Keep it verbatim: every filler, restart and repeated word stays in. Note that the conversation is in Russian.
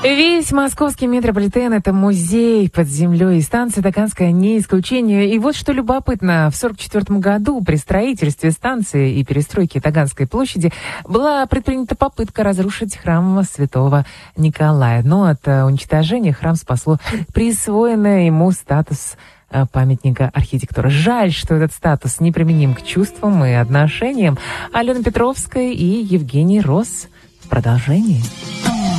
Весь московский метрополитен – это музей под землей, и станция Таганская не исключение. И вот что любопытно, в сорок четвёртом году при строительстве станции и перестройке Таганской площади была предпринята попытка разрушить храм святого Николая. Но от уничтожения храм спасло присвоенный ему статус памятника архитектуры. Жаль, что этот статус неприменим к чувствам и отношениям. Алена Петровская и Евгений Росс в продолжении.